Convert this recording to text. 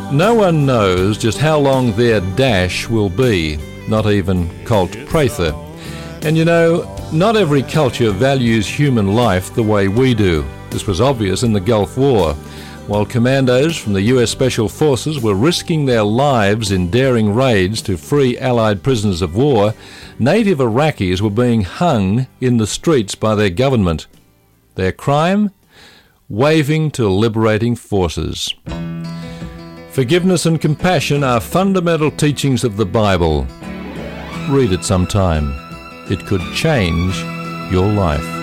No one knows just how long their dash will be, not even Colt Prather. And you know, not every culture values human life the way we do. This was obvious in the Gulf War. While commandos from the US Special Forces were risking their lives in daring raids to free Allied prisoners of war, native Iraqis were being hung in the streets by their government. Their crime? Waving to liberating forces. Forgiveness and compassion are fundamental teachings of the Bible. Read it sometime. It could change your life.